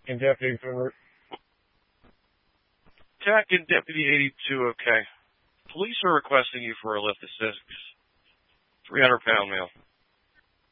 and Deputy Finbert. Jack and Deputy 82, okay. Police are requesting you for a lift of 6. 300-pound male.